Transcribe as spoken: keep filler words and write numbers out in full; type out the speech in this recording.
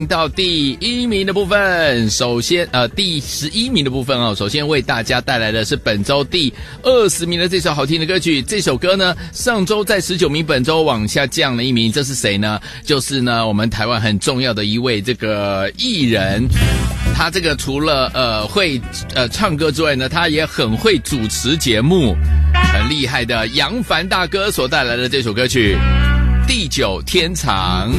到第一名的部分，首先呃第十一名的部分哦，首先为大家带来的是本周第二十名的这首好听的歌曲。这首歌呢，上周在十九名，本周往下降了一名。这是谁呢？就是呢我们台湾很重要的一位这个艺人。他这个除了呃会呃唱歌之外呢，他也很会主持节目，很厉害的杨凡大哥所带来的这首歌曲《地久天长》。